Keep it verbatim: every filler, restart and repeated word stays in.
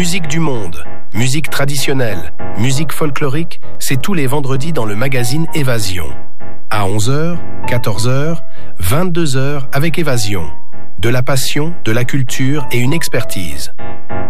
Musique du monde, musique traditionnelle, musique folklorique, c'est tous les vendredis dans le magazine Évasion. À onze heures, quatorze heures, vingt-deux heures avec Évasion. De la passion, de la culture et une expertise.